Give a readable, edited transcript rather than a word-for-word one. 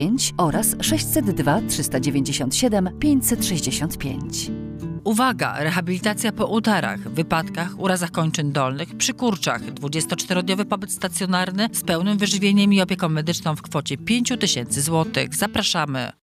oraz 602 397 565. Uwaga! Rehabilitacja po udarach, wypadkach, urazach kończyn dolnych, przy kurczach. 24-dniowy pobyt stacjonarny z pełnym wyżywieniem i opieką medyczną w kwocie 5 000 złotych. Zapraszamy!